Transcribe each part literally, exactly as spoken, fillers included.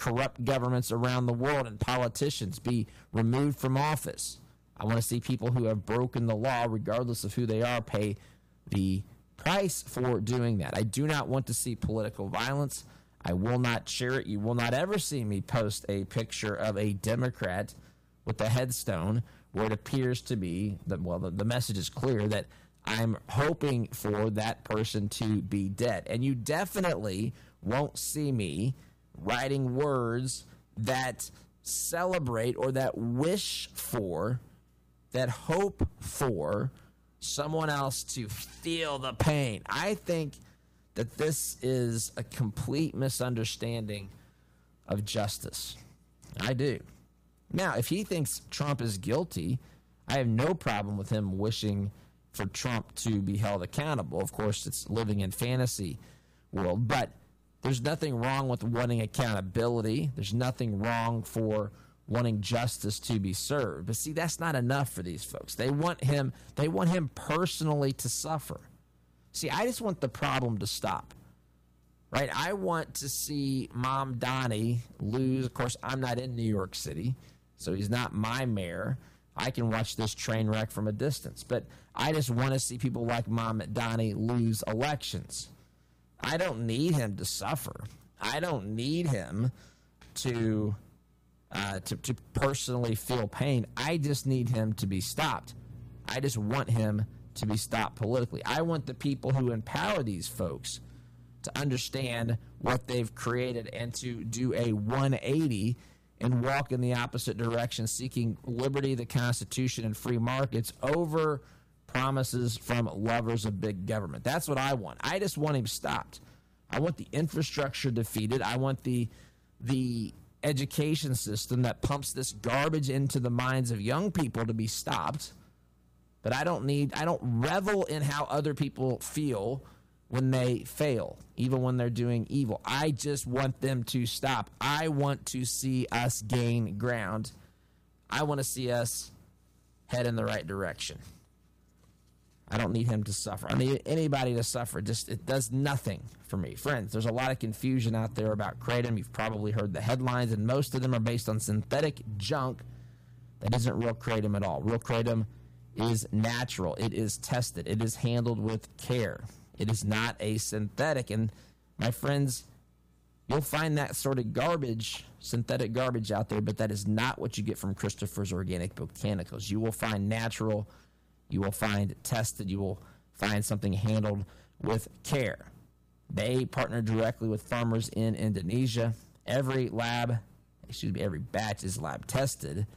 corrupt governments around the world and politicians be removed from office. I want to see people who have broken the law, regardless of who they are, pay the price for doing that. I do not want to see political violence. I will not share it. You will not ever see me post a picture of a Democrat with a headstone where it appears to be, that, well, the, the message is clear that I'm hoping for that person to be dead. And you definitely won't see me writing words that celebrate or that wish for, that hope for someone else to feel the pain. I think that this is a complete misunderstanding of justice. I do. Now, if he thinks Trump is guilty, I have no problem with him wishing for Trump to be held accountable. Of course, it's living in fantasy world, but there's nothing wrong with wanting accountability. There's nothing wrong for wanting justice to be served. But see, that's not enough for these folks. They want him, they want him personally to suffer. See, I just want the problem to stop. Right? I want to see Mom Donnie lose. Of course, I'm not in New York City, so he's not my mayor. I can watch this train wreck from a distance. But I just want to see people like Mom Donnie lose elections. I don't need him to suffer. I don't need him to, uh, to, to personally feel pain. I just need him to be stopped. I just want him to be stopped politically. I want the people who empower these folks to understand what they've created and to do a one eighty and walk in the opposite direction, seeking liberty, the Constitution, and free markets over promises from lovers of big government. That's what I want. I just want him stopped. I want the infrastructure defeated. I want the the education system that pumps this garbage into the minds of young people to be stopped. But I don't need, I don't revel in how other people feel when they fail, even when they're doing evil. I just want them to stop. I want to see us gain ground. I want to see us head in the right direction. I don't need him to suffer. I don't need anybody to suffer. Just, it does nothing for me. Friends, there's a lot of confusion out there about Kratom. You've probably heard the headlines, and most of them are based on synthetic junk that isn't real Kratom at all. Real Kratom is natural. It is tested. It is handled with care. It is not a synthetic. And my friends, you'll find that sort of garbage, synthetic garbage out there, but that is not what you get from Christopher's Organic Botanicals. You will find natural. You will find tested. You will find something handled with care. They partner directly with farmers in Indonesia. Every lab, excuse me, every batch is lab tested.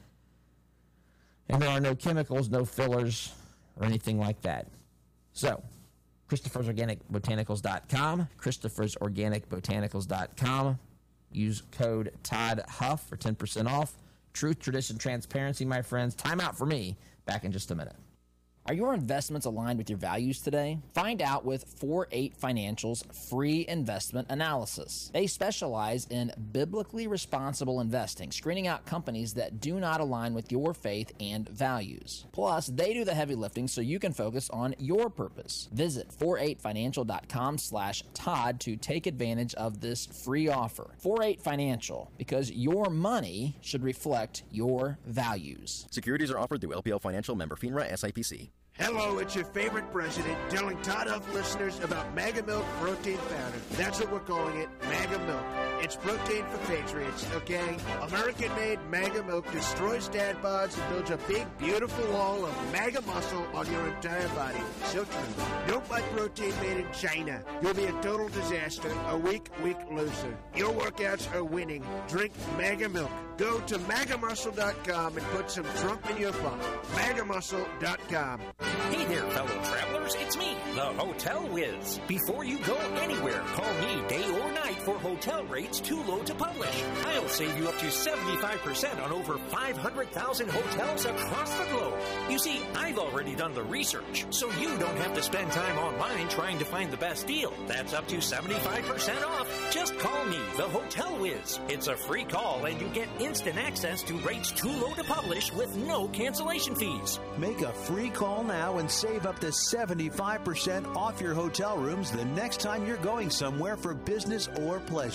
And there are no chemicals, no fillers, or anything like that. So, Christopher's Organic Botanicals dot com, Christopher's Organic Botanicals dot com. Use code Todd Huff for ten percent off. Truth, tradition, transparency, my friends. Time out for me. Back in just a minute. Are your investments aligned with your values today? Find out with four eight Financial's free investment analysis. They specialize in biblically responsible investing, screening out companies that do not align with your faith and values. Plus, they do the heavy lifting so you can focus on your purpose. Visit four eight financial dot com slash Todd to take advantage of this free offer. four eight Financial, because your money should reflect your values. Securities are offered through L P L Financial, member FINRA, S I P C. Hello, it's your favorite president telling Todd Huff listeners about Mega Milk Protein Powder. That's what we're calling it, Mega Milk. It's protein for patriots, okay? American-made Mega Milk destroys dad bods and builds a big, beautiful wall of mega muscle on your entire body. So true. Don't buy protein made in China. You'll be a total disaster, a weak, weak loser. Your workouts are winning. Drink Mega Milk. Go to Mega Muscle dot com and put some Trump in your butt. Mega Muscle dot com. Hey there, fellow travelers. It's me, the Hotel Whiz. Before you go anywhere, call me day or night for hotel rates too low to publish. I'll save you up to seventy-five percent on over five hundred thousand hotels across the globe. You see, I've already done the research, so you don't have to spend time online trying to find the best deal. That's up to seventy-five percent off. Just call me, the Hotel Whiz. It's a free call, and you get instant access to rates too low to publish with no cancellation fees. Make a free call now and save up to seventy-five percent off your hotel rooms the next time you're going somewhere for business or pleasure.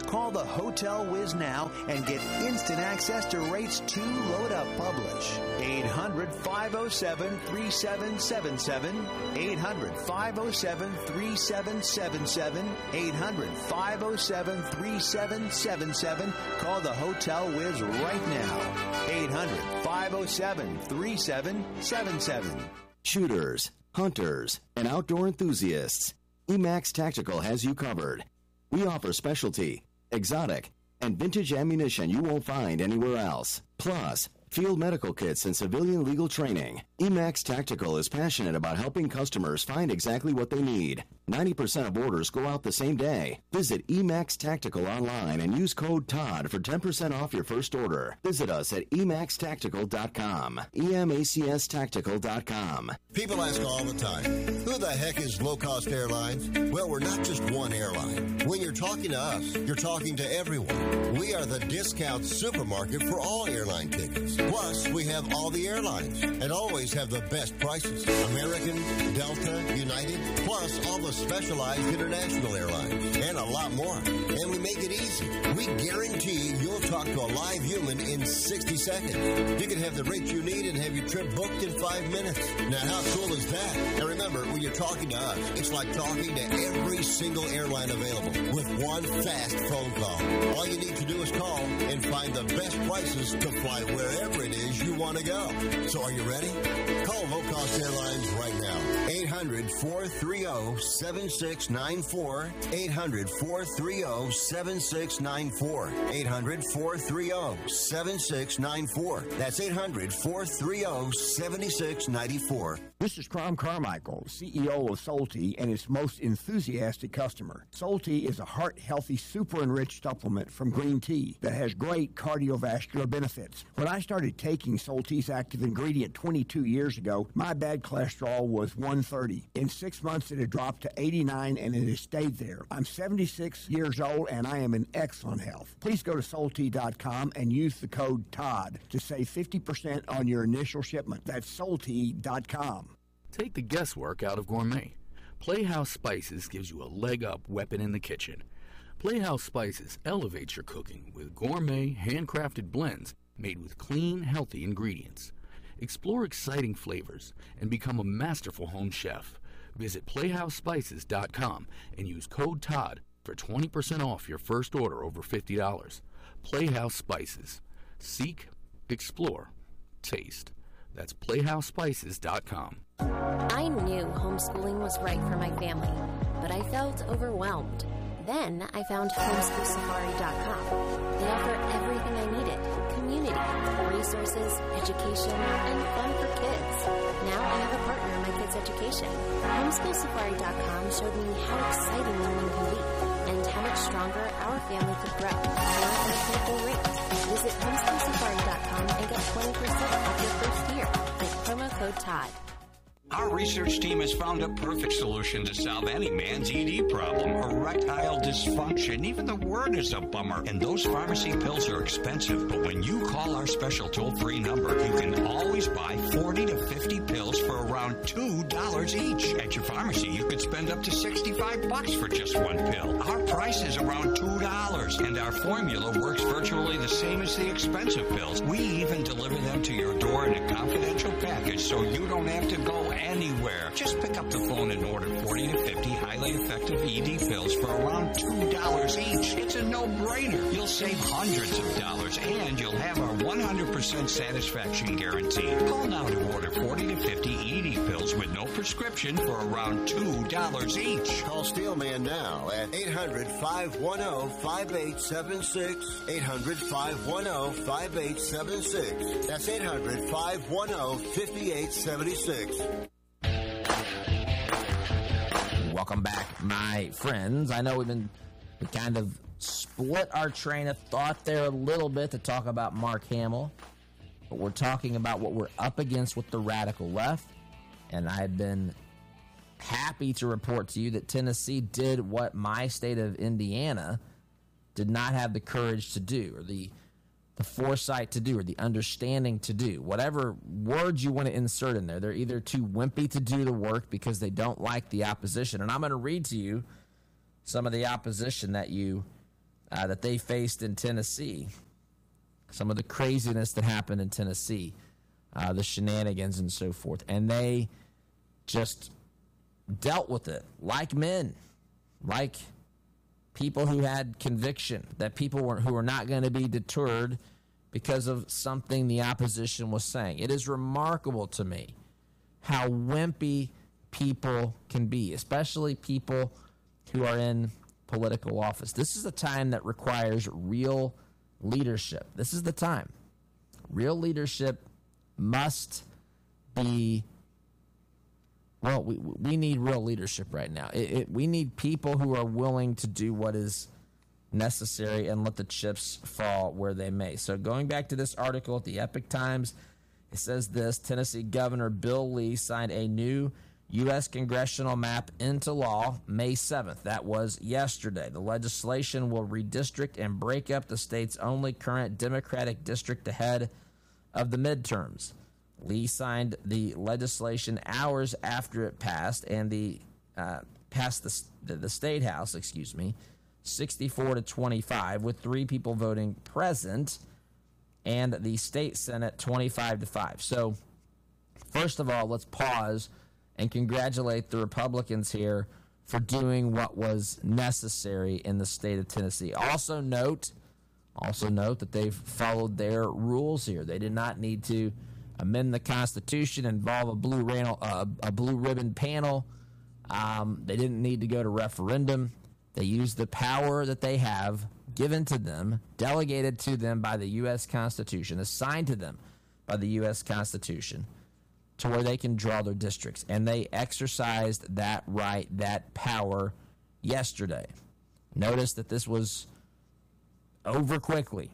Call the Hotel Whiz now and get instant access to rates too low to publish. eight hundred, five oh seven, three seven seven seven. eight hundred, five oh seven, three seven seven seven. eight hundred, five oh seven, three seven seven seven. Call the Hotel Whiz right now. eight hundred, five oh seven, three seven seven seven. Shooters, hunters, and outdoor enthusiasts, Emax Tactical has you covered. We offer specialty, exotic, and vintage ammunition you won't find anywhere else. Plus, field medical kits and civilian legal training. Emax Tactical is passionate about helping customers find exactly what they need. ninety percent of orders go out the same day. Visit Emax Tactical online and use code Todd for ten percent off your first order. Visit us at emax tactical dot com. E M A C S tactical dot com. People ask all the time, who the heck is Low Cost Airlines? Well, we're not just one airline. When you're talking to us, you're talking to everyone. We are the discount supermarket for all airline tickets. Plus, we have all the airlines and always have the best prices. American, Delta, United, plus all the specialized international airlines, and a lot more. And we make it easy. We guarantee you'll talk to a live human in sixty seconds. You can have the rate you need and have your trip booked in five minutes. Now, how cool is that? And remember, when you're talking to us, it's like talking to every single airline available with one fast phone call. All you need to do is call and find the best prices to fly wherever it is you want to go. So are you ready? Call Low Cost Airlines right now. eight hundred, four three zero, seven six nine four. eight hundred, four three zero, seven six nine four. eight hundred, four three zero, seven six nine four. That's eight hundred, four three zero, seven six nine four. This is Crom Carmichael, C E O of Solti and its most enthusiastic customer. Solti is a heart-healthy, super-enriched supplement from green tea that has great cardiovascular benefits. When I started taking Solti's active ingredient twenty-two years ago, my bad cholesterol was one thirty. In six months, it had dropped to eighty-nine, and it has stayed there. I'm seventy-six years old, and I am in excellent health. Please go to Solti dot com and use the code TODD to save fifty percent on your initial shipment. That's Solti dot com. Take the guesswork out of gourmet. Playhouse Spices gives you a leg-up weapon in the kitchen. Playhouse Spices elevates your cooking with gourmet, handcrafted blends made with clean, healthy ingredients. Explore exciting flavors and become a masterful home chef. Visit playhouse spices dot com and use code TODD for twenty percent off your first order over fifty dollars. Playhouse Spices. Seek, explore, taste. That's playhouse spices dot com. I knew homeschooling was right for my family, but I felt overwhelmed. Then I found homeschool safari dot com. They offer everything I needed: community, resources, education, and fun for kids. Now I have a partner in my kids' education. homeschool safari dot com showed me how exciting learning can be and how much stronger our family could grow at an affordable rate. Visit homeschool safari dot com and get twenty percent off your first year with promo code TODD. Our research team has found a perfect solution to solve any man's E D problem, erectile dysfunction. Even the word is a bummer. And those pharmacy pills are expensive. But when you call our special toll-free number, you can always buy forty to fifty pills for around two dollars each. At your pharmacy, you could spend up to sixty-five bucks for just one pill. Our price is around two dollars. And our formula works virtually the same as the expensive pills. We even deliver them to your door in a confidential package so you don't have to go anywhere. Just pick up the phone and order forty to fifty highly effective E D pills for around two dollars each. It's a no-brainer. You'll save hundreds of dollars and you'll have our one hundred percent satisfaction guarantee. Call now to order forty to fifty E D pills with no prescription for around two dollars each. Call Steelman now at eight hundred, five one zero, five eight seven six. eight hundred, five one zero, five eight seven six. That's eight hundred, five one zero, five eight seven six. Welcome back, my friends. I know we've been we kind of split our train of thought there a little bit to talk about Mark Hamill, but we're talking about what we're up against with the radical left, and I've been happy to report to you that Tennessee did what my state of Indiana did not have the courage to do, or the the foresight to do, or the understanding to do. Whatever words you want to insert in there, they're either too wimpy to do the work because they don't like the opposition. And I'm going to read to you some of the opposition that you uh, that they faced in Tennessee, some of the craziness that happened in Tennessee, uh, the shenanigans and so forth, and they just dealt with it like men, like people who had conviction, that people were, who were not going to be deterred because of something the opposition was saying. It is remarkable to me how wimpy people can be, especially people who are in political office. This is a time that requires real leadership. This is the time. Real leadership must be, well, we we need real leadership right now. It, it, we need people who are willing to do what is necessary and let the chips fall where they may. So going back to this article at the Epic Times, it says this: Tennessee Governor Bill Lee signed a new U S congressional map into law May seventh. That was yesterday. The legislation will redistrict and break up the state's only current Democratic district ahead of the midterms. Lee signed the legislation hours after it passed, and the uh, passed the, the state house, excuse me, sixty-four to twenty-five, with three people voting present, and the state Senate twenty-five to five. So, first of all, let's pause and congratulate the Republicans here for doing what was necessary in the state of Tennessee. Also note, also note that they've followed their rules here. They did not need to amend the Constitution, involve a blue, ran- uh, a blue ribbon panel. Um, they didn't need to go to referendum. They used the power that they have given to them, delegated to them by the U S Constitution, assigned to them by the U S Constitution, to where they can draw their districts. And they exercised that right, that power yesterday. Notice that this was over quickly.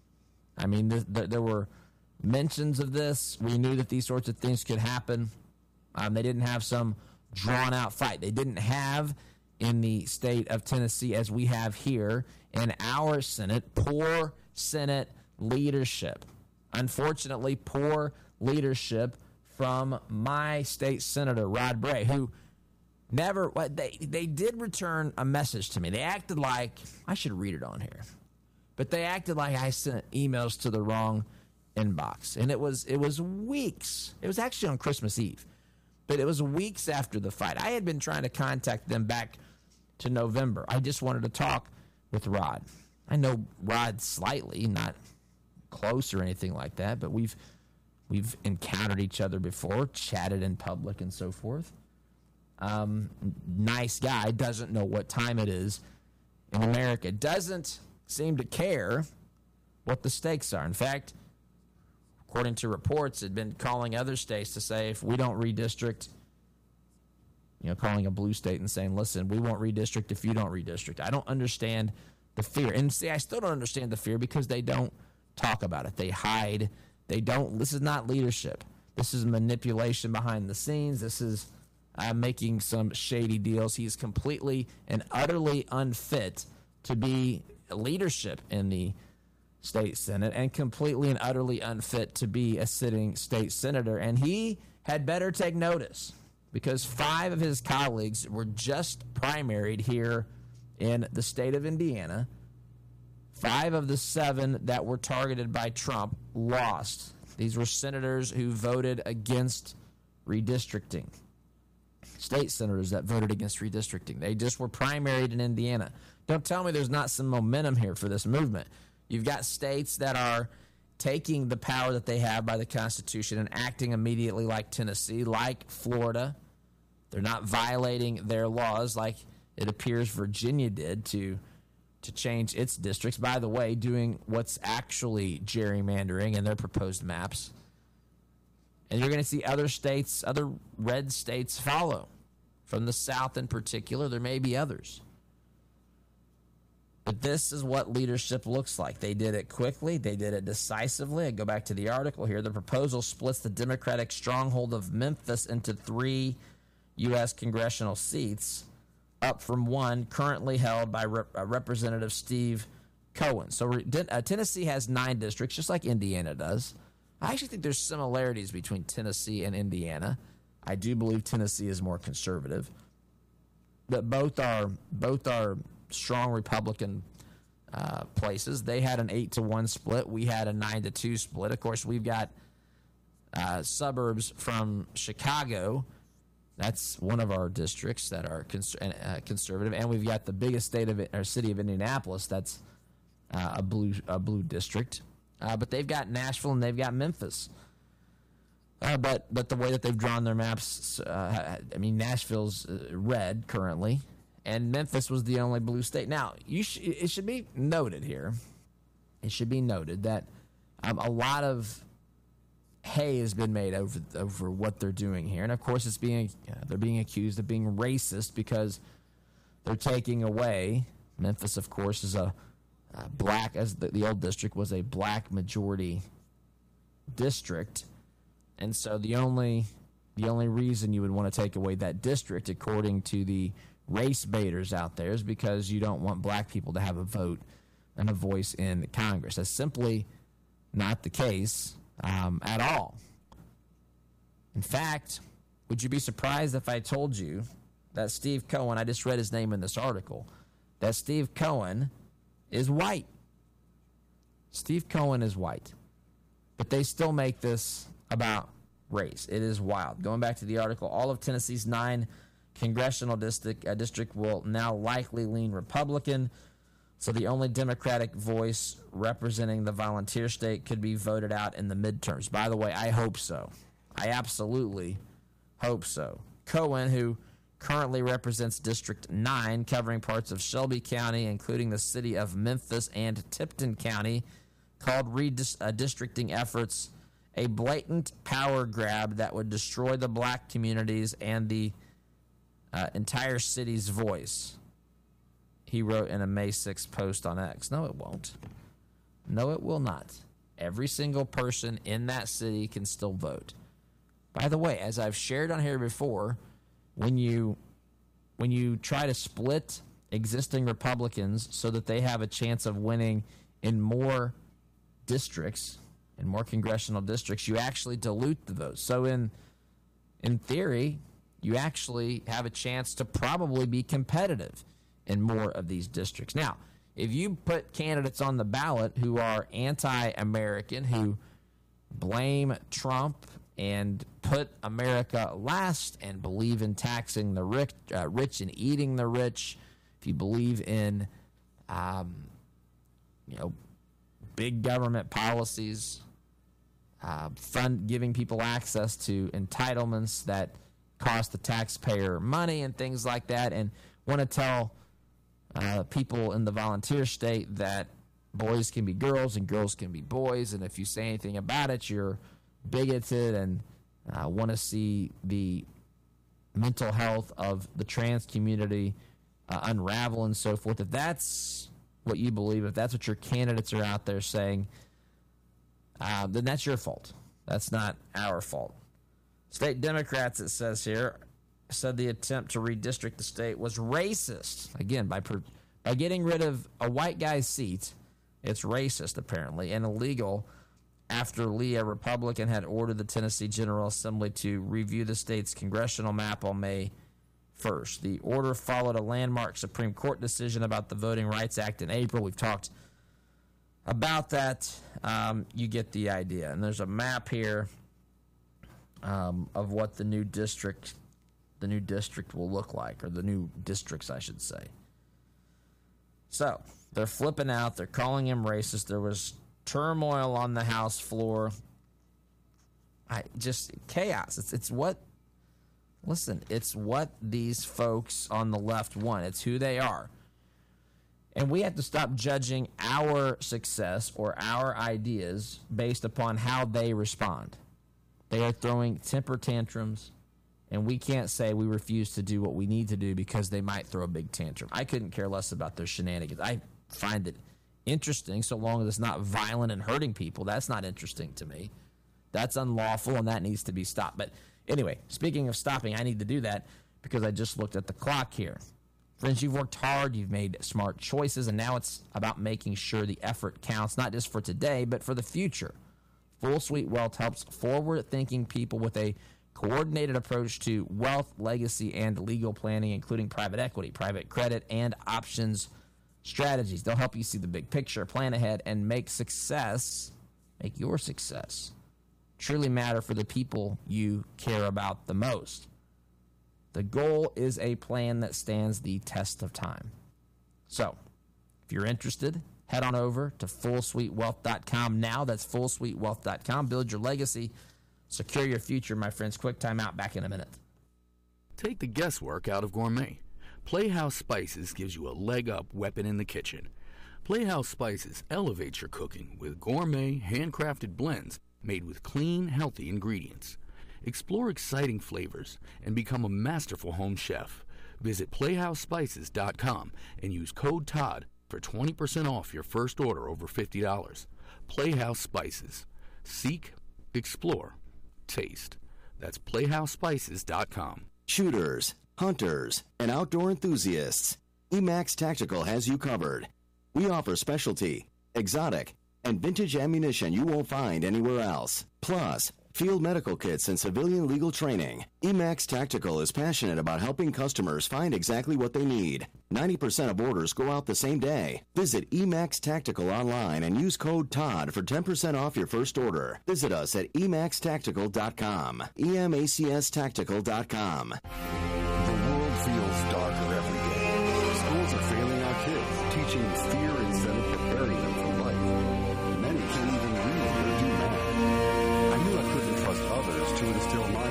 I mean, th- th- there were mentions of this. We knew that these sorts of things could happen. Um, they didn't have some drawn-out fight. They didn't have, in the state of Tennessee, as we have here in our Senate, poor Senate leadership. Unfortunately, poor leadership from my state senator, Rod Bray, who never, they, they did return a message to me. They acted like, I should read it on here, but they acted like I sent emails to the wrong inbox. And it was, it was weeks. It was actually on Christmas Eve, but it was weeks after the fight. I had been trying to contact them back to November. I just wanted to talk with Rod. I know Rod slightly, not close or anything like that, but we've We've encountered each other before, chatted in public and so forth. Um, nice guy, doesn't know what time it is in America. Doesn't seem to care what the stakes are. In fact, according to reports, had been calling other states to say, if we don't redistrict, you know, calling a blue state and saying, listen, we won't redistrict if you don't redistrict. I don't understand the fear. And see, I still don't understand the fear because they don't talk about it. They hide. They don't. This is not leadership. This is manipulation behind the scenes. This is uh, making some shady deals. He's completely and utterly unfit to be leadership in the state Senate, and completely and utterly unfit to be a sitting state senator. And he had better take notice, because five of his colleagues were just primaried here in the state of Indiana. Five of the seven that were targeted by Trump lost. These were senators who voted against redistricting. State senators that voted against redistricting. They just were primaried in Indiana. Don't tell me there's not some momentum here for this movement. You've got states that are taking the power that they have by the Constitution and acting immediately, like Tennessee, like Florida. They're not violating their laws like it appears Virginia did to to change its districts. By the way, doing what's actually gerrymandering in their proposed maps. And you're going to see other states, other red states follow. From the South in particular, there may be others. But this is what leadership looks like. They did it quickly. They did it decisively. I go back to the article here. The proposal splits the Democratic stronghold of Memphis into three U S congressional seats, up from one currently held by Rep- uh, Representative Steve Cohen. So uh, Tennessee has nine districts, just like Indiana does. I actually think there's similarities between Tennessee and Indiana. I do believe Tennessee is more conservative, but both are both are strong Republican uh, places. They had an eight to one split. We had a nine to two split. Of course, we've got uh, suburbs from Chicago. That's one of our districts that are cons- uh, conservative, and we've got the biggest state of it, or city of Indianapolis. That's uh, a blue a blue district. Uh, but they've got Nashville and they've got Memphis. Uh, but but the way that they've drawn their maps, uh, I mean, Nashville's uh, red currently, and Memphis was the only blue state. Now, you sh- it should be noted here, it should be noted that um, a lot of hay has been made over over what they're doing here, and of course, it's being uh, they're being accused of being racist because they're taking away. Memphis, of course, is a uh, black, as the, the old district was a black majority district. And so the only the only reason you would want to take away that district, according to the race baiters out there, is because you don't want black people to have a vote and a voice in Congress. That's simply not the case um, at all. In fact, would you be surprised if I told you that Steve Cohen, I just read his name in this article, that Steve Cohen is white? Steve Cohen is white. But they still make this about race. It is wild. Going back to the article, all of Tennessee's nine congressional district uh, district will now likely lean Republican, so the only Democratic voice representing the volunteer state could be voted out in the midterms. By the way, I hope so. I absolutely hope so. Cohen, who currently represents District nine, covering parts of Shelby County, including the city of Memphis and Tipton County, called redistricting efforts a blatant power grab that would destroy the black communities and the uh, entire city's voice. He wrote in a May sixth post on X. No, it won't. No, it will not. Every single person in that city can still vote. By the way, as I've shared on here before, when you when you try to split existing Republicans so that they have a chance of winning in more districts, in more congressional districts, you actually dilute the votes. So in in theory, you actually have a chance to probably be competitive in more of these districts. Now, if you put candidates on the ballot who are anti-American, who blame Trump and put America last and believe in taxing the rich, uh, rich and eating the rich, if you believe in, um, you know, big government policies, uh, fund giving people access to entitlements that cost the taxpayer money and things like that, and want to tell uh, people in the volunteer state that boys can be girls and girls can be boys, and if you say anything about it, you're bigoted and uh, want to see the mental health of the trans community uh, unravel and so forth. If that's what you believe, if that's what your candidates are out there saying, uh, then that's your fault. That's not our fault. State Democrats, it says here, said the attempt to redistrict the state was racist. Again, by per, by getting rid of a white guy's seat, it's racist, apparently, and illegal after Lee, a Republican, had ordered the Tennessee General Assembly to review the state's congressional map on May first. The order followed a landmark Supreme Court decision about the Voting Rights Act in April. We've talked about that. Um, you get the idea. And there's a map here um, of what the new district, the new district will look like, or the new districts, I should say. So they're flipping out. They're calling him racist. There was turmoil on the House floor. I just chaos. It's it's what. Listen, it's what these folks on the left want. It's who they are. And we have to stop judging our success or our ideas based upon how they respond. They are throwing temper tantrums, and we can't say we refuse to do what we need to do because they might throw a big tantrum. I couldn't care less about their shenanigans. I find it interesting so long as it's not violent and hurting people. That's not interesting to me. That's unlawful, and that needs to be stopped. But anyway, speaking of stopping, I need to do that because I just looked at the clock here. Friends, you've worked hard, you've made smart choices, and now it's about making sure the effort counts, not just for today, but for the future. Full Suite Wealth helps forward-thinking people with a coordinated approach to wealth, legacy, and legal planning, including private equity, private credit, and options strategies. They'll help you see the big picture, plan ahead, and make success, make your success, truly matter for the people you care about the most. The goal is a plan that stands the test of time. So, if you're interested, head on over to full suite wealth dot com now. That's full suite wealth dot com. Build your legacy. Secure your future, my friends. Quick time out. Back in a minute. Take the guesswork out of gourmet. Playhouse Spices gives you a leg-up weapon in the kitchen. Playhouse Spices elevates your cooking with gourmet, handcrafted blends made with clean, healthy ingredients. Explore exciting flavors and become a masterful home chef. Visit playhouse spices dot com and use code Todd for twenty percent off your first order over fifty dollars. Playhouse Spices. Seek, explore, taste. That's playhouse spices dot com. Shooters, hunters, and outdoor enthusiasts, Emax Tactical has you covered. We offer specialty, exotic, and vintage ammunition you won't find anywhere else. Plus, field medical kits and civilian legal training. Emax Tactical is passionate about helping customers find exactly what they need. ninety percent of orders go out the same day. Visit Emax Tactical online and use code Todd for ten percent off your first order. Visit us at emax tactical dot com. E M A C S tactical dot com. The world feels darker every day. Schools are failing our kids, teaching fear instead of preparing them for life. Many can't even read or do math. I knew I couldn't trust others to instill my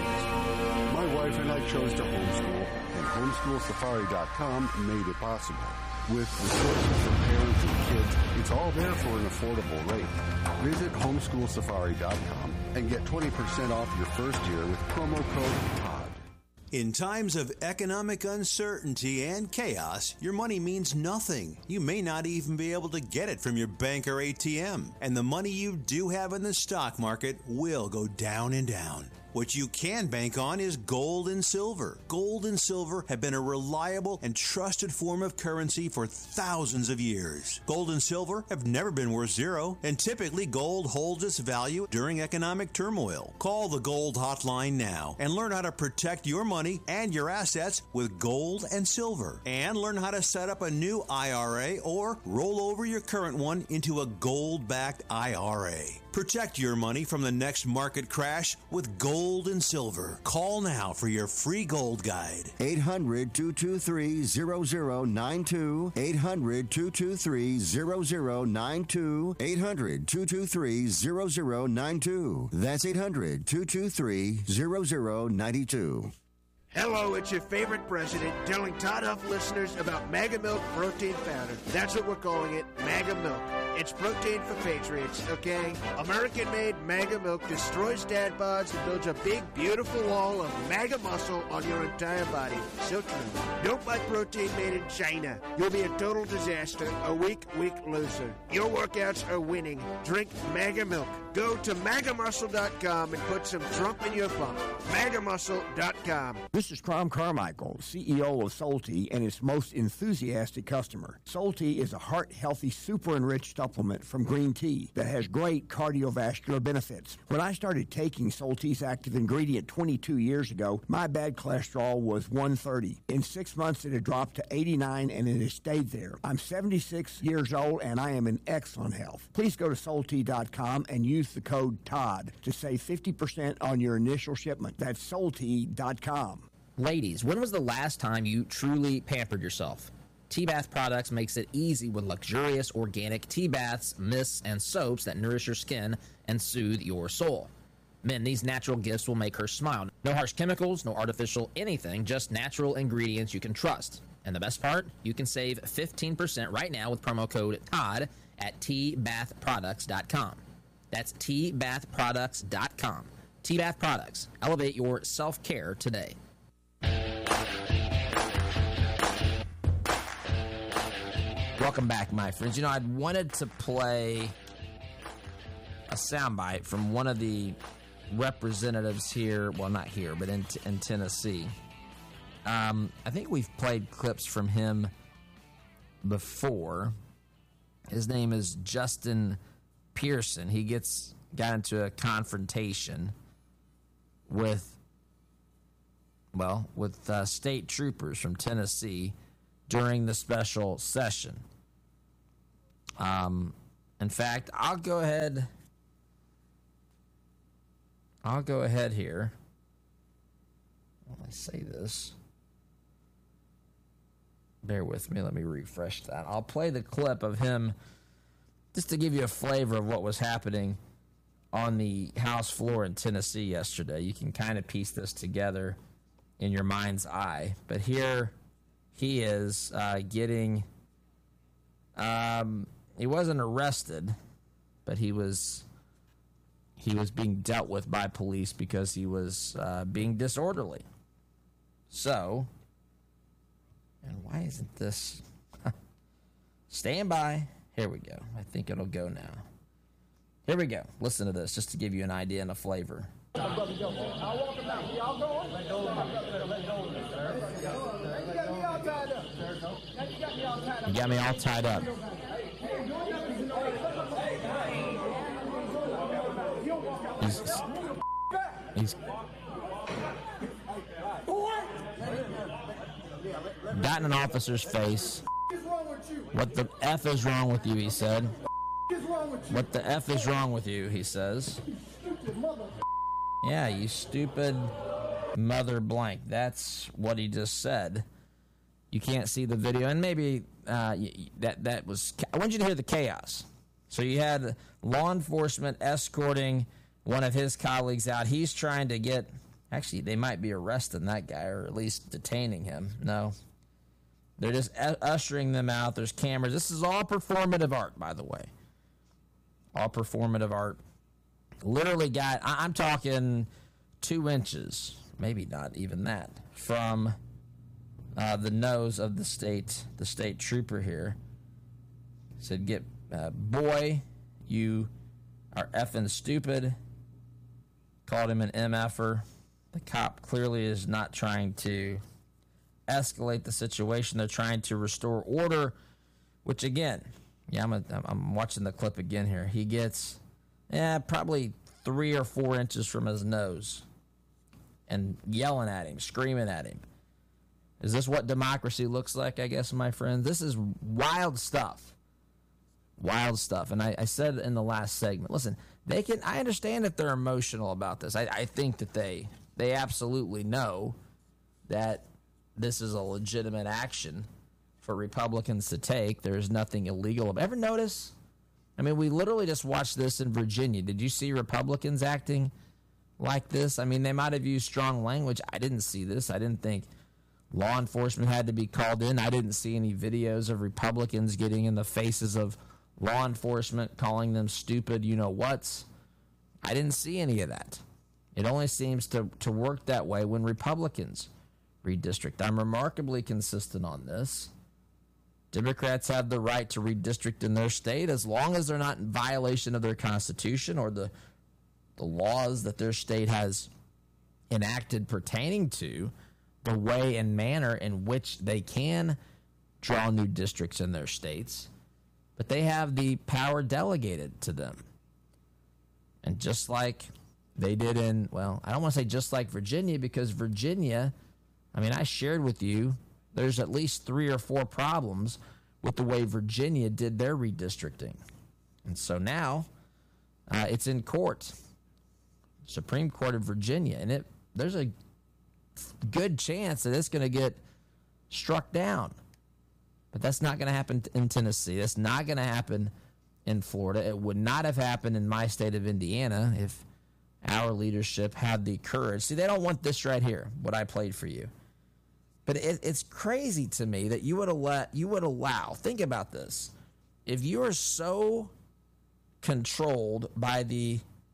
values. My wife and I chose to homeschool, and homeschool safari dot com made it possible. With resources for parents and kids, it's all there for an affordable rate. Visit homeschool safari dot com and get twenty percent off your first year with promo code Todd. In times of economic uncertainty and chaos, your money means nothing. You may not even be able to get it from your bank or A T M. And the money you do have in the stock market will go down and down. What you can bank on is gold and silver. Gold and silver have been a reliable and trusted form of currency for thousands of years. Gold and silver have never been worth zero, and typically gold holds its value during economic turmoil. Call the Gold Hotline now and learn how to protect your money and your assets with gold and silver. And learn how to set up a new I R A or roll over your current one into a gold-backed I R A. Protect your money from the next market crash with gold and silver. Call now for your free gold guide. eight hundred, two two three, zero zero nine two. eight hundred, two two three, zero zero nine two. eight hundred, two two three, zero zero nine two. That's eight hundred, two two three, zero zero nine two. Hello, it's your favorite president telling Todd Huff listeners about Mega Milk Protein Powder. That's what we're calling it, Mega Milk. It's protein for patriots, okay? American-made Mega Milk destroys dad bods and builds a big, beautiful wall of mega muscle on your entire body. So true. Don't buy protein made in China. You'll be a total disaster, a weak, weak loser. Your workouts are winning. Drink Mega Milk. Go to maga muscle dot com and put some Trump in your bump. maga muscle dot com. This is Crom Carmichael, C E O of Solti, and its most enthusiastic customer. Solti is a heart-healthy, super-enriched supplement from green tea that has great cardiovascular benefits. When I started taking Solti's active ingredient twenty-two years ago, my bad cholesterol was one thirty. In six months, it had dropped to eighty-nine, and it has stayed there. I'm seventy-six years old, and I am in excellent health. Please go to Solti dot com and use the code Todd to save fifty percent on your initial shipment. That's Solti dot com. Ladies, when was the last time you truly pampered yourself? Tea Bath Products makes it easy with luxurious organic tea baths, mists, and soaps that nourish your skin and soothe your soul. Men, these natural gifts will make her smile. No harsh chemicals, no artificial anything, just natural ingredients you can trust. And the best part? You can save fifteen percent right now with promo code Todd at tea bath products dot com. That's tea bath products dot com. Tea Bath Products. Elevate your self-care today. Welcome back, my friends. You know, I'd wanted to play a soundbite from one of the representatives here, well, not here, but in, in Tennessee. Um, I think we've played clips from him before. His name is Justin Pearson. He gets got into a confrontation with, well, with uh, state troopers from Tennessee during the special session. Um, in fact, I'll go ahead. I'll go ahead here. Let me say this. Bear with me. Let me refresh that. I'll play the clip of him just to give you a flavor of what was happening on the House floor in Tennessee yesterday. You can kind of piece this together in your mind's eye. But here he is uh, getting... Um, he wasn't arrested, but he was... He was being dealt with by police because he was uh, being disorderly. So... And why isn't this? Stand by. Here we go. I think it'll go now. Here we go. Listen to this, just to give you an idea and a flavor. You got me all tied up. He's... He's... Got in an officer's face. What the F is wrong with you, he said. What the F is wrong with you, he says. Yeah, you stupid mother blank. That's what he just said. You can't see the video, and maybe uh, that that was... I want you to hear the chaos. So you had law enforcement escorting one of his colleagues out. He's trying to get... Actually, they might be arresting that guy, or at least detaining him. No. They're just ushering them out. There's cameras. This is all performative art, by the way. All performative art. Literally got, I'm talking two inches, maybe not even that, from uh, the nose of the state, the state trooper here. Said, "Get, uh, boy, you are effing stupid." Called him an M F-er. The cop clearly is not trying to escalate the situation. They're trying to restore order, which again, yeah, I'm, a, I'm watching the clip again here. He gets, yeah, probably three or four inches from his nose and yelling at him, screaming at him. Is this what democracy looks like, I guess, my friends? This is wild stuff. Wild stuff. And I, I said in the last segment, listen, they can, I understand if they're emotional about this. I, I think that they, they absolutely know that this is a legitimate action for Republicans to take. There's nothing illegal. Ever notice? I mean, we literally just watched this in Virginia. Did you see Republicans acting like this? I mean, they might have used strong language. I didn't see this. I didn't think law enforcement had to be called in. I didn't see any videos of Republicans getting in the faces of law enforcement, calling them stupid you-know-whats. I didn't see any of that. It only seems to, to work that way when Republicans redistrict. I'm remarkably consistent on this. Democrats have the right to redistrict in their state as long as they're not in violation of their Constitution or the, the laws that their state has enacted pertaining to the way and manner in which they can draw new districts in their states. But they have the power delegated to them. And just like they did in, well, I don't want to say just like Virginia, because Virginia, I mean, I shared with you, there's at least three or four problems with the way Virginia did their redistricting. And so now uh, it's in court, Supreme Court of Virginia, and it there's a good chance that it's going to get struck down. But that's not going to happen in Tennessee. That's not going to happen in Florida. It would not have happened in my state of Indiana if our leadership had the courage. See, they don't want this right here, what I played for you. But it, it's crazy to me that you would allow, you would allow, think about this, if you are so controlled by the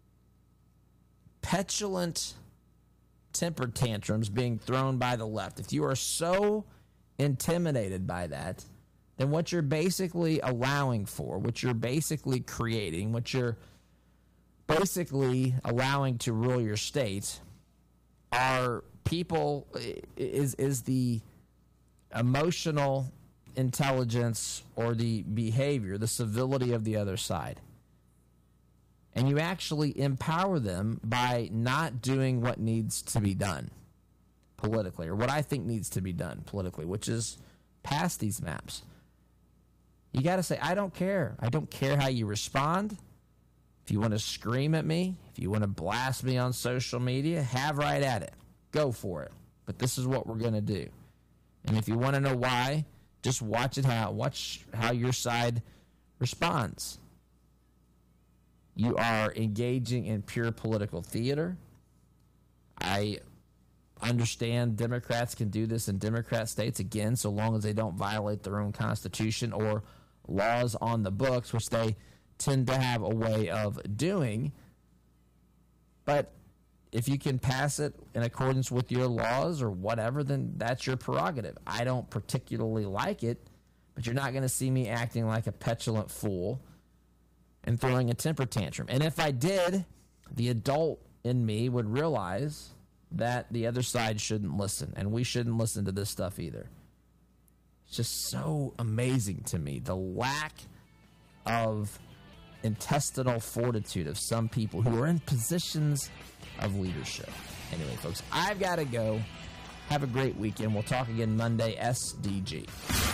petulant temper tantrums being thrown by the left, if you are so intimidated by that, then what you're basically allowing for, what you're basically creating, what you're basically allowing to rule your state are people, is is the emotional intelligence or the behavior, the civility of the other side. And you actually empower them by not doing what needs to be done politically, or what I think needs to be done politically, which is pass these maps. You got to say, I don't care. I don't care how you respond. If you want to scream at me, if you want to blast me on social media, have right at it. Go for it. But this is what we're going to do. And if you want to know why, just watch it how watch how your side responds. You are engaging in pure political theater. I understand Democrats can do this in Democrat states, again, so long as they don't violate their own constitution or laws on the books, which they tend to have a way of doing. But if you can pass it in accordance with your laws or whatever, then that's your prerogative. I don't particularly like it, but you're not going to see me acting like a petulant fool and throwing a temper tantrum. And if I did, the adult in me would realize that the other side shouldn't listen, and we shouldn't listen to this stuff either. It's just so amazing to me, the lack of intestinal fortitude of some people who are in positions of leadership. Anyway, folks, I've got to go. Have a great weekend. We'll talk again Monday, S D G.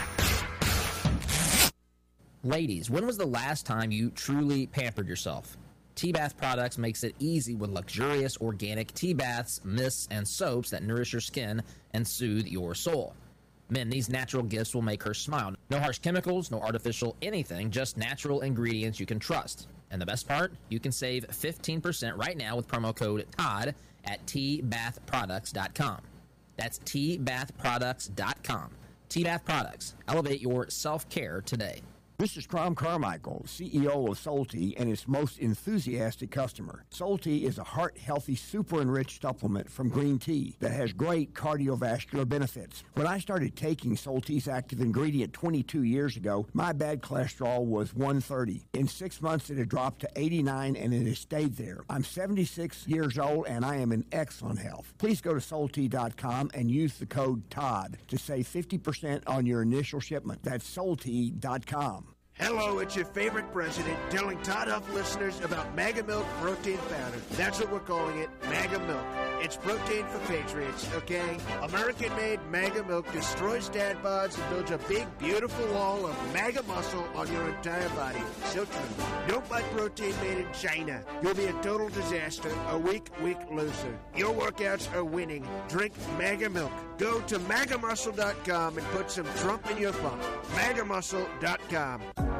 Ladies, when was the last time you truly pampered yourself? T-Bath Products makes it easy with luxurious organic tea baths, mists, and soaps that nourish your skin and soothe your soul. Men, these natural gifts will make her smile. No harsh chemicals, no artificial anything, just natural ingredients you can trust. And the best part? You can save fifteen percent right now with promo code Todd at T bath products dot com. That's T bath products dot com. T-Bath Products. Elevate your self-care today. This is Crom Carmichael, C E O of Solti, and its most enthusiastic customer. Solti is a heart-healthy, super-enriched supplement from green tea that has great cardiovascular benefits. When I started taking Solti's active ingredient twenty-two years ago, my bad cholesterol was one thirty. In six months, it had dropped to eighty-nine, and it has stayed there. I'm seventy-six years old, and I am in excellent health. Please go to Solti dot com and use the code Todd to save fifty percent on your initial shipment. That's Solti dot com. Hello, it's your favorite president telling Todd Huff listeners about Mega Milk Protein Powder. That's what we're calling it, Mega Milk. It's protein for patriots, okay? American-made Mega Milk destroys dad bods and builds a big, beautiful wall of mega muscle on your entire body. So true. Don't buy protein made in China. You'll be a total disaster, a weak, weak loser. Your workouts are winning. Drink Mega Milk. Go to maga muscle dot com and put some Trump in your funk. maga muscle dot com.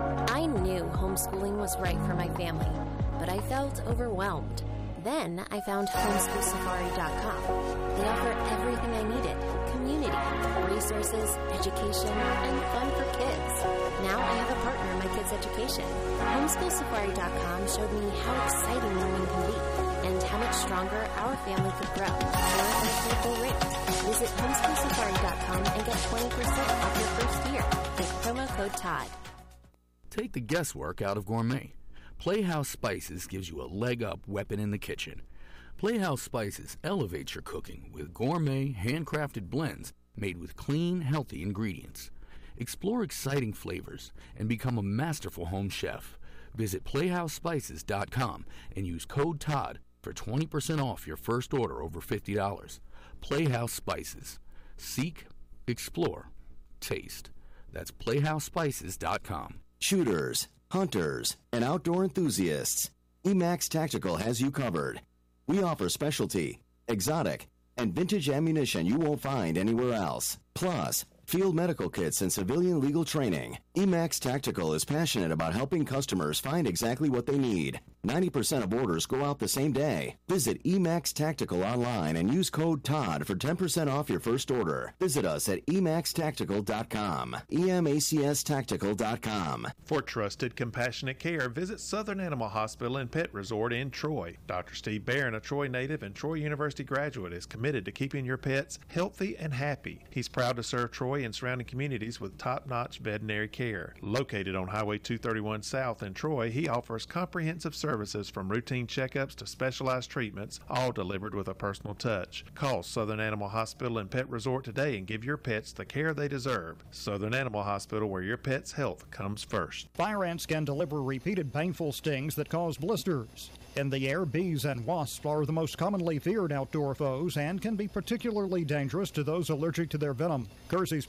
I knew homeschooling was right for my family, but I felt overwhelmed. Then I found homeschool safari dot com. They offer everything I needed: community, resources, education, and fun for kids. Now I have a partner in my kids' education. homeschool safari dot com showed me how exciting learning can be and how much stronger our family could grow for an affordable rate. Visit homeschool safari dot com and get twenty percent off your first year with promo code Todd. Take the guesswork out of gourmet. Playhouse Spices gives you a leg-up weapon in the kitchen. Playhouse Spices elevates your cooking with gourmet, handcrafted blends made with clean, healthy ingredients. Explore exciting flavors and become a masterful home chef. Visit playhouse spices dot com and use code Todd for twenty percent off your first order over fifty dollars. Playhouse Spices. Seek, explore, taste. That's playhouse spices dot com. Shooters, hunters, and outdoor enthusiasts, Emax Tactical has you covered. We offer specialty, exotic, and vintage ammunition you won't find anywhere else. Plus, field medical kits and civilian legal training. Emax Tactical is passionate about helping customers find exactly what they need. ninety percent of orders go out the same day. Visit Emax Tactical online and use code Todd for ten percent off your first order. Visit us at emax tactical dot com. E M A C S tactical dot com. For trusted, compassionate care, visit Southern Animal Hospital and Pet Resort in Troy. Doctor Steve Barron, a Troy native and Troy University graduate, is committed to keeping your pets healthy and happy. He's proud to serve Troy and surrounding communities with top-notch veterinary care. Located on Highway two thirty-one South in Troy, he offers comprehensive services from routine checkups to specialized treatments, all delivered with a personal touch. Call Southern Animal Hospital and Pet Resort today and give your pets the care they deserve. Southern Animal Hospital, where your pet's health comes first. Fire ants can deliver repeated painful stings that cause blisters. In the air, bees and wasps are the most commonly feared outdoor foes and can be particularly dangerous to those allergic to their venom. Kersey's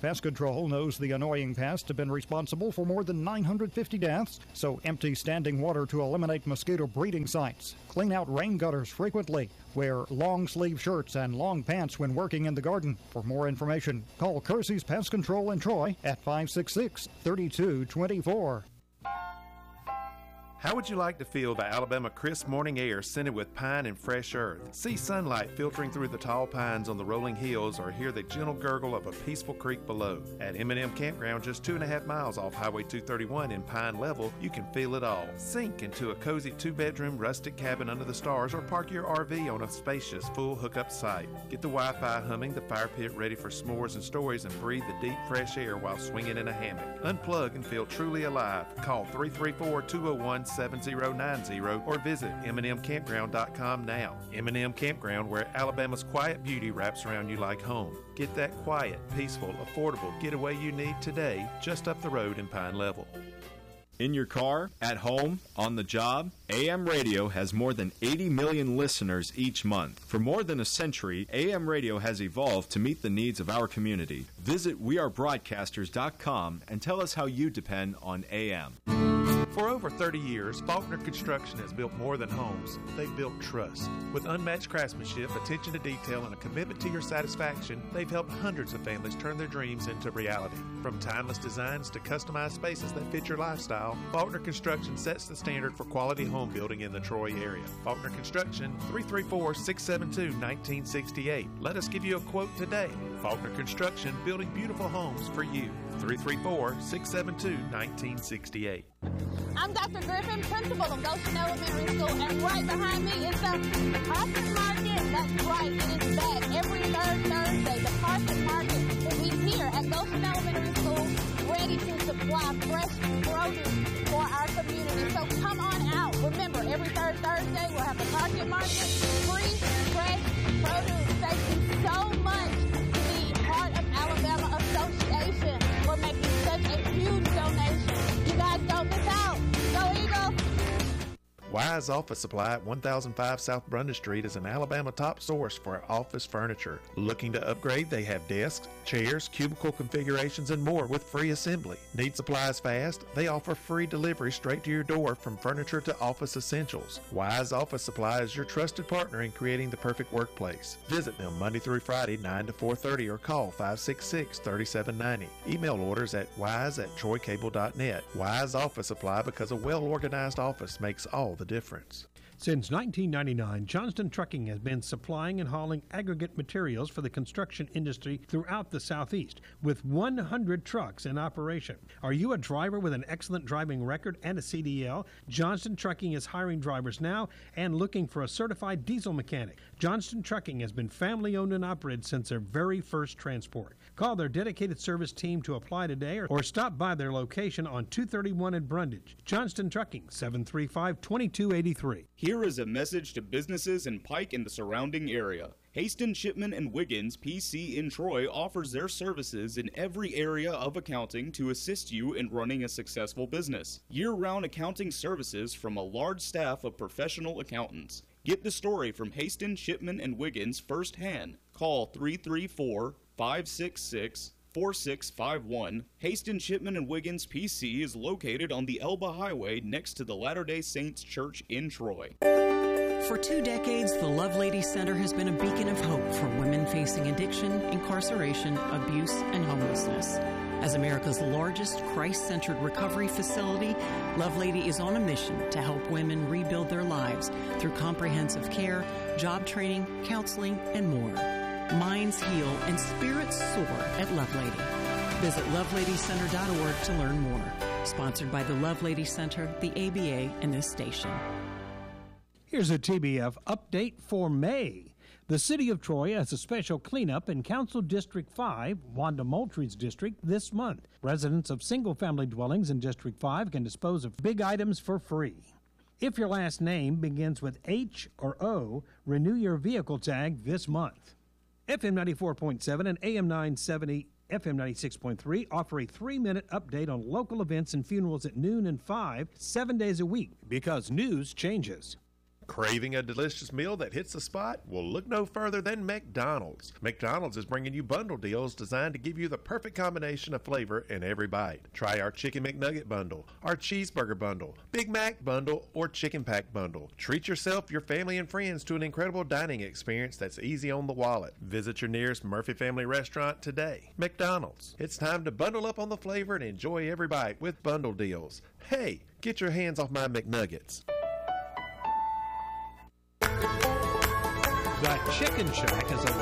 Pest Control knows the annoying pests have been responsible for more than nine hundred fifty deaths, so empty standing water to eliminate mosquito breeding sites. Clean out rain gutters frequently. Wear long-sleeve shirts and long pants when working in the garden. For more information, call Kersey's Pest Control in Troy at five six six, three two two four. How would you like to feel the Alabama crisp morning air scented with pine and fresh earth? See sunlight filtering through the tall pines on the rolling hills, or hear the gentle gurgle of a peaceful creek below. At M and M Campground, just two and a half miles off Highway two thirty-one in Pine Level, you can feel it all. Sink into a cozy two-bedroom rustic cabin under the stars, or park your R V on a spacious full hookup site. Get the Wi-Fi humming, the fire pit ready for s'mores and stories, and breathe the deep fresh air while swinging in a hammock. Unplug and feel truly alive. Call three three four, two oh one, seven oh nine oh or visit M and M campground dot com now. M and M Campground, where Alabama's quiet beauty wraps around you like home. Get that quiet, peaceful, affordable getaway you need today, just up the road in Pine Level. In your car, at home, on the job, A M Radio has more than eighty million listeners each month. For more than a century, A M Radio has evolved to meet the needs of our community. Visit we are broadcasters dot com and tell us how you depend on A M. For over thirty years, Faulkner Construction has built more than homes. They've built trust. With unmatched craftsmanship, attention to detail, and a commitment to your satisfaction, they've helped hundreds of families turn their dreams into reality. From timeless designs to customized spaces that fit your lifestyle, Faulkner Construction sets the standard for quality home building in the Troy area. Faulkner Construction, three three four, six seven two, one nine six eight. Let us give you a quote today. Faulkner Construction, building beautiful homes for you. three three four, six seven two, one nine six eight. I'm Doctor Griffin, principal of Goshen Elementary School, and right behind me is the Carson Market. That's right, it is back every third Thursday. The Carson Market will be here at Goshen Elementary School, ready to supply fresh produce for our community. So come on out. Remember, every third Thursday we'll have the Market Market, free, fresh produce. Thank you so much to the Heart of Alabama Association for making such a huge donation. You guys don't miss out. Go Eagles! Wise Office Supply at one thousand five South Brundage Street is an Alabama top source for office furniture. Looking to upgrade? They have desks, chairs, cubicle configurations, and more with free assembly. Need supplies fast? They offer free delivery straight to your door from furniture to office essentials. Wise Office Supply is your trusted partner in creating the perfect workplace. Visit them Monday through Friday, nine to four thirty, or call five six six, three seven nine zero. Email orders at wise at troy cable dot net. Wise Office Supply, because a well-organized office makes all the difference. Since nineteen ninety-nine, Johnston Trucking has been supplying and hauling aggregate materials for the construction industry throughout the Southeast, with one hundred trucks in operation. Are you a driver with an excellent driving record and a C D L? Johnston Trucking is hiring drivers now and looking for a certified diesel mechanic. Johnston Trucking has been family-owned and operated since their very first transport. Call their dedicated service team to apply today, or, or stop by their location on two thirty-one in Brundage. Johnston Trucking, seven three five, two two eight three. Here is a message to businesses in Pike and the surrounding area. Haston, Shipman, and Wiggins P C in Troy offers their services in every area of accounting to assist you in running a successful business. Year-round accounting services from a large staff of professional accountants. Get the story from Haston, Shipman, and Wiggins firsthand. Call three three four, five six six, four six five one. Haston, Shipman, and Wiggins P C is located on the Elba Highway next to the Latter-day Saints Church in Troy. For two decades, the Lovelady Center has been a beacon of hope for women facing addiction, incarceration, abuse, and homelessness. As America's largest Christ-centered recovery facility, Lovelady is on a mission to help women rebuild their lives through comprehensive care, job training, counseling, and more. Minds heal and spirits soar at Lovelady. Visit lovelady center dot org to learn more. Sponsored by the Lovelady Center, the A B A, and this station. Here's a T B F update for May. The City of Troy has a special cleanup in Council District five, Wanda Moultrie's district, this month. Residents of single-family dwellings in District five can dispose of big items for free. If your last name begins with H or O, renew your vehicle tag this month. F M ninety-four point seven and A M nine seventy F M ninety-six point three offer a three-minute update on local events and funerals at noon and five, seven days a week, because news changes. Craving a delicious meal that hits the spot? Well, look no further than McDonald's. McDonald's is bringing you bundle deals designed to give you the perfect combination of flavor in every bite. Try our Chicken McNugget bundle, our Cheeseburger bundle, Big Mac bundle, or Chicken Pack bundle. Treat yourself, your family, and friends to an incredible dining experience that's easy on the wallet. Visit your nearest Murphy Family restaurant today. McDonald's. It's time to bundle up on the flavor and enjoy every bite with bundle deals. Hey, get your hands off my McNuggets. The Chicken Shack is a